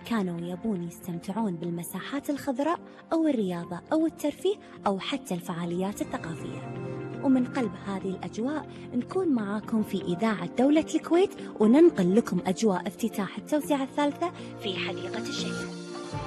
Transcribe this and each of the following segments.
كانوا يبون يستمتعون بالمساحات الخضراء أو الرياضة أو الترفيه أو حتى الفعاليات الثقافية. ومن قلب هذه الأجواء نكون معاكم في إذاعة دولة الكويت وننقل لكم أجواء افتتاح التوسعة الثالثة في حديقة الشيخ.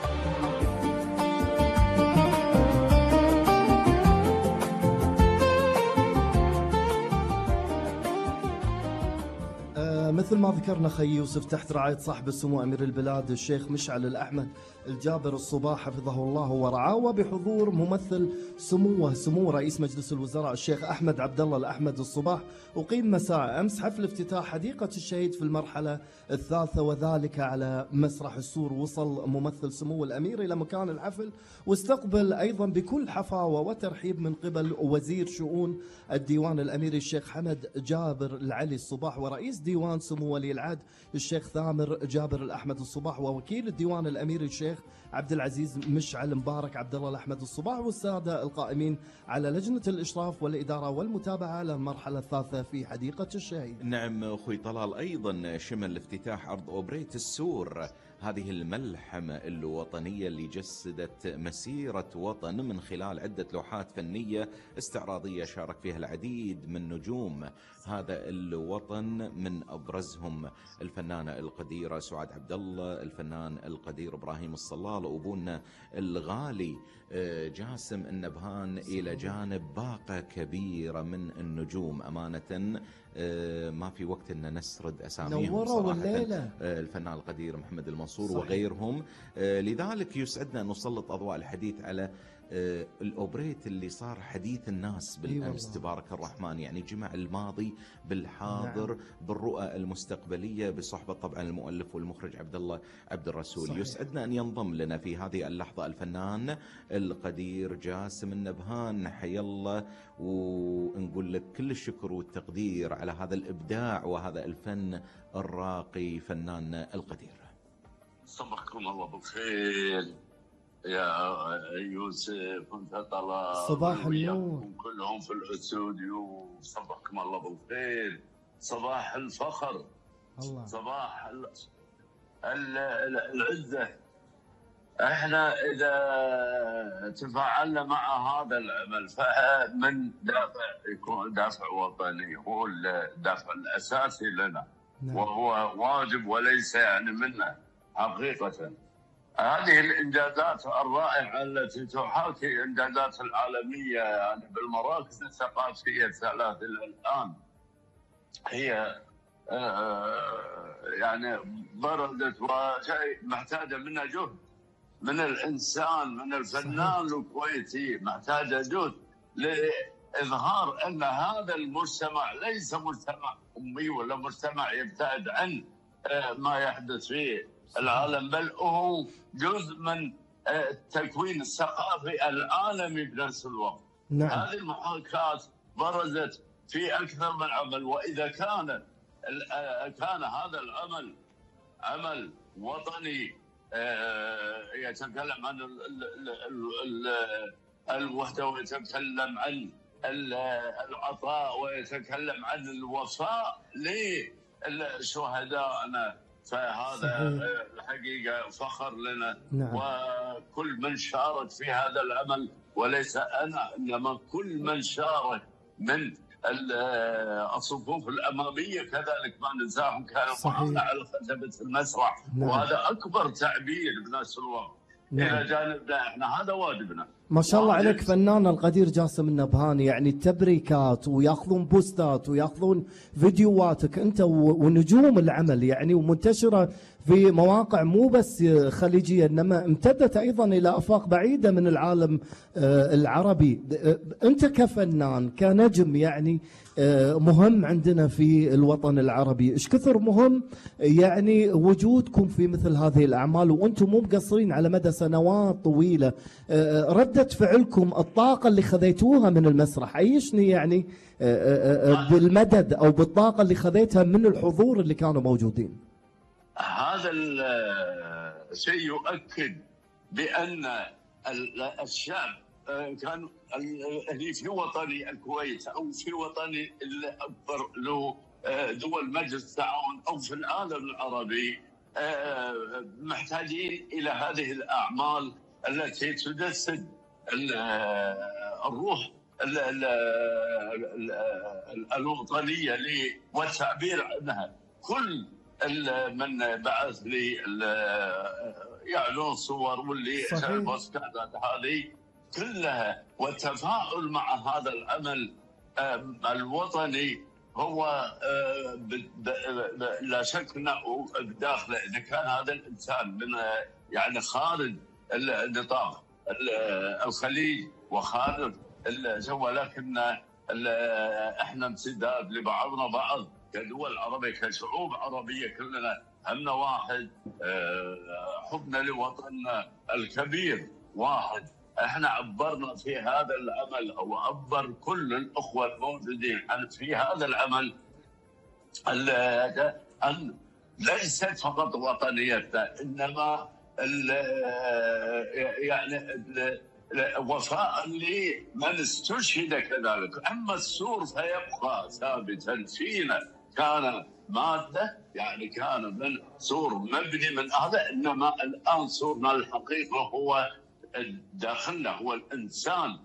مثل ما ذكرنا خي يوسف تحت رعاية صاحب السمو أمير البلاد الشيخ مشعل الأحمد الجابر الصباح حفظه الله ورعاه، وبحضور ممثل سمو رئيس مجلس الوزراء الشيخ أحمد عبد الله الأحمد الصباح، أقيم مساء أمس حفل افتتاح حديقة الشهيد في المرحلة الثالثة، وذلك على مسرح السور. وصل ممثل سمو الأمير إلى مكان الحفل واستقبل أيضا بكل حفاوة وترحيب من قبل وزير شؤون الديوان الأميري الشيخ حمد جابر العلي الصباح، ورئيس ديوان سمو ولي العهد الشيخ ثامر جابر الأحمد الصباح، ووكيل الديوان الأميري الشيخ عبد العزيز مشعل مبارك عبد الله الأحمد الصباح، والسادة القائمين على لجنة الإشراف والإدارة والمتابعة للمرحلة الثالثة في حديقة الشهيد. نعم أخوي طلال، أيضا شمل افتتاح أرض أوبريت السور، هذه الملحمة الوطنية اللي جسدت مسيرة وطن من خلال عدة لوحات فنية استعراضية شارك فيها العديد من نجوم هذا الوطن، من أبرزهم الفنانة القديرة سعاد عبد الله، الفنان القدير إبراهيم الصلال، وأبونا الغالي جاسم النبهان، إلى جانب باقة كبيرة من النجوم. أمانة ما في وقت أن نسرد أساميهم صراحة، الفنان القدير محمد المنصور صحيح. وغيرهم. لذلك يسعدنا أن نسلط أضواء الحديث على الأوبريت اللي صار حديث الناس بالأمس تبارك الرحمن، يعني جمع الماضي بالحاضر نعم. بالرؤى المستقبلية بصحبة طبعا المؤلف والمخرج عبد الله عبد الرسول صحيح. يسعدنا أن ينضم لنا في هذه اللحظة الفنان القدير جاسم النبهان، حيا الله، ونقول لك كل الشكر والتقدير على هذا الإبداع وهذا الفن الراقي فنان القدير. صبحكم الله بالخير يا يوسف وانت صباح النور كلهم في الاستوديو، صبحكم الله بالخير، صباح الفخر الله. صباح العزة. احنا اذا تفاعلنا مع هذا العمل فمن يكون دافع وطني، هو الدافع الاساسي لنا نعم. وهو واجب وليس يعني منا حقيقة. هذه الإنجازات الرائعة التي تحاكي الإنجازات العالمية يعني بالمراكز الثقافية الثلاث الآن هي يعني برزت وشيء محتاجة منها جهد من الإنسان، من الفنان الكويتي، محتاجة جهد لإظهار أن هذا المجتمع ليس مجتمع أمي ولا مجتمع يبتعد عن ما يحدث فيه العالم، بل هو جزء من التكوين الثقافي العالمي بنفس الوقت نعم. هذه المحاكاة برزت في أكثر من عمل، وإذا كان هذا العمل عمل وطني يتكلم عن الوحدة ويتكلم عن العطاء ويتكلم عن الوفاء لشهدائنا، فهذا الحقيقة فخر لنا نعم. وكل من شارك في هذا العمل، وليس أنا إنما كل من شارك من الصفوف الأمامية كذلك ما ننساهم، كانوا معنا على خشبة المسرح نعم. وهذا أكبر تعبير بنفس الوقت نعم. إلى جانبنا إحنا، هذا واجبنا. ما شاء الله عليك فنان القدير جاسم النبهاني، يعني التبريكات وياخذون بوستات وياخذون فيديوهاتك انت ونجوم العمل يعني، ومنتشره في مواقع مو بس خليجيه انما امتدت ايضا الى افاق بعيده من العالم العربي. انت كفنان كنجم يعني مهم عندنا في الوطن العربي، ايش كثر مهم يعني وجودكم في مثل هذه الاعمال، وانتم مو مقصرين على مدى سنوات طويله. ردة فعلكم، الطاقة اللي خذيتوها من المسرح، عيشني يعني بالمدد أو بالطاقة اللي خذيتها من الحضور اللي كانوا موجودين. هذا الشيء يؤكد بأن الشعب كان اللي في وطني الكويت أو في وطني اللي أكبر له دول مجلس التعاون أو في العالم العربي محتاجين إلى هذه الأعمال التي تجسد الروح الوطنية والتعبير عنها. كل من بعث لي يعني الصور واللي البوستات هذه كلها، والتفاعل مع هذا العمل الوطني هو لا شك انه بداخله اذا كان هذا الانسان من يعني خارج النطاق الخليج وخارج ولكن احنا امتداد لبعضنا بعض كدول عربيه كشعوب عربيه، كلنا همنا واحد، حبنا لوطننا الكبير واحد. احنا عبرنا في هذا العمل او عبر كل الاخوه الموجودين في هذا العمل ان ليست فقط وطنيتنا انما يعني وفاء لمن استشهد كذلك. اما السور فيبقى ثابتا فينا، كان ماده يعني كان من سور مبني من هذا، انما الان سورنا الحقيقه هو داخلنا، هو الانسان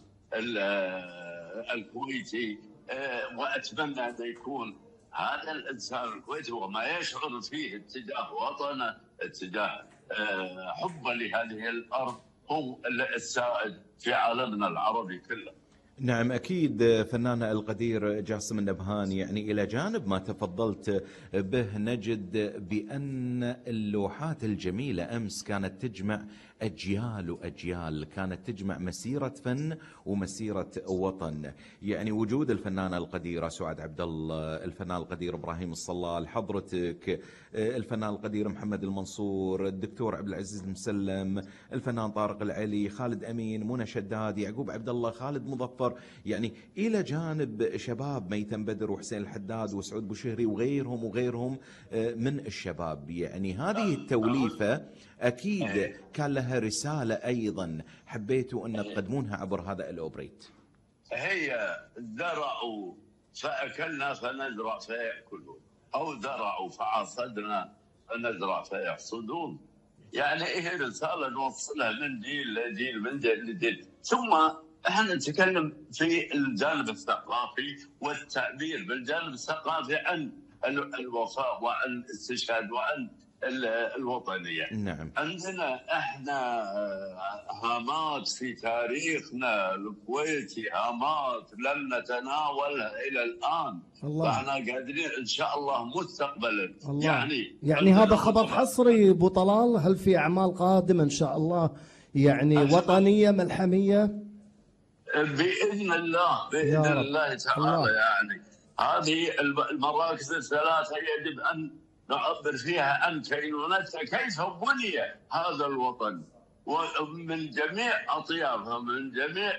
الكويتي. واتمنى ان يكون هذا الانسان الكويتي وما يشعر فيه اتجاه وطنه، اتجاه حبه لهذه الارض، هو السائد في عالمنا العربي كله. نعم أكيد فنان القدير جاسم النبهاني، يعني إلى جانب ما تفضلت به نجد بأن اللوحات الجميلة أمس كانت تجمع أجيال وأجيال، كانت تجمع مسيرة فن ومسيرة وطن. يعني وجود الفنانة القديرة سعاد عبد الله، الفنان القدير إبراهيم الصلال، حضرتك، الفنان القدير محمد المنصور، الدكتور عبد العزيز المسلم، الفنان طارق العلي، خالد أمين، منى شداد، يعقوب عبد الله، خالد مظفر، يعني إلى جانب شباب ميثم بدر وحسين الحداد وسعود بوشهري وغيرهم من الشباب. يعني هذه التوليفة أكيد كان لها رسالة أيضا حبيتوا أن تقدمونها عبر هذا الأوبريت. هي زرعوا فأكلنا فنزرع فيأكلون، أو زرعوا فعصدنا فنزرع فيحصدون. يعني هي رسالة نوصلها من جيل لجيل من جيل لجيل. ثم احنا نتكلم في الجانب الثقافي والتعبير بالجانب الثقافي عن الوفاء وعن الاستشهاد وعن الوطنية. نعم. عندنا احنا هامات في تاريخنا الكويتي، هامات لم نتناولها الى الان، فاحنا قادرين ان شاء الله مستقبلا. يعني هذا خبر حصري ابو طلال، هل في اعمال قادمه ان شاء الله يعني وطنيه ملحميه؟ باذن الله باذن الله تعالى. يعني هذه المراكز الثلاثه يجب ان نعبر فيها عن كينونتها، كيف بني هذا الوطن ومن جميع اطيافه، من جميع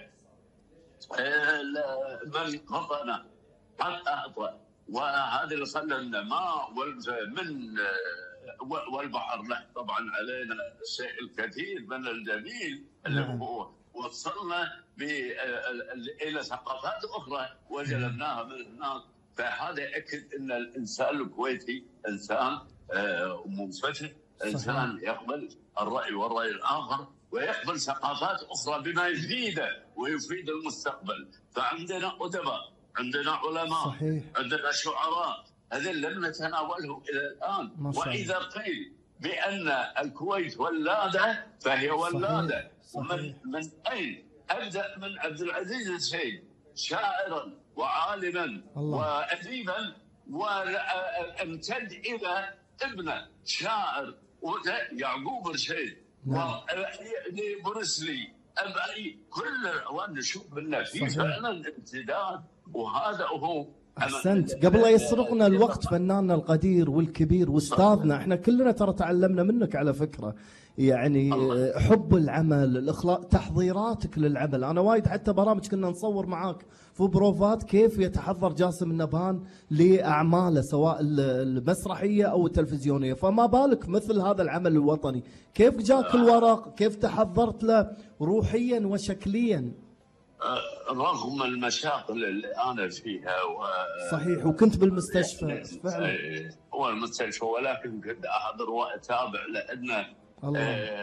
من قطن حتى اعطى. وهذا اللي خلى النماء من والبحر له طبعا علينا الشيء الكثير من الجميل اللي هو وصلنا الى ثقافات اخرى وجلبناها من هناك. فهذا يأكد أن الإنسان الكويتي إنسان منفتح، إنسان يقبل الرأي والرأي الآخر ويقبل ثقافات أخرى بما يفيده ويفيد المستقبل. فعندنا أدباء، عندنا علماء، صحيح. عندنا شعراء، هذا لم نتناوله إلى الآن. وإذا قيل بأن الكويت ولادة فهي ولادة. صحيح. من أين؟ أبدأ من عبد العزيز السيد شاعرا وعالما وأديبا، وامتد إلى ابنه شاعر يعقوب رشيد وبروسلي كل نشوف منه في فعلا امتداد. وهذا هو أحسنت. قبل لا يسرقنا الوقت فناننا القدير والكبير واستاذنا، احنا كلنا ترى تعلمنا منك على فكرة، يعني حب العمل، الإخلاص، تحضيراتك للعمل. أنا وايد حتى برامج كنا نصور معاك في بروفات كيف يتحضر جاسم النبهان لأعماله سواء المسرحية أو التلفزيونية، فما بالك مثل هذا العمل الوطني. كيف جاك الورق؟ كيف تحضرت له روحيا وشكليا؟ رغم المشاكل اللي انا فيها صحيح، وكنت بالمستشفى فعلا. هو المستشفى، ولكن كنت احضر واتابع لان الله